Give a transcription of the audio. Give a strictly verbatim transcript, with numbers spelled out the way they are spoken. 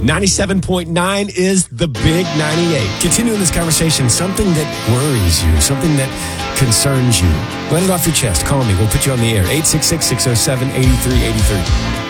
ninety-seven point nine is the Big ninety-eight. Continuing this conversation, something that worries you, something that concerns you. Let it off your chest. Call me. We'll put you on the air. eight six six, six oh seven, eight three eight three.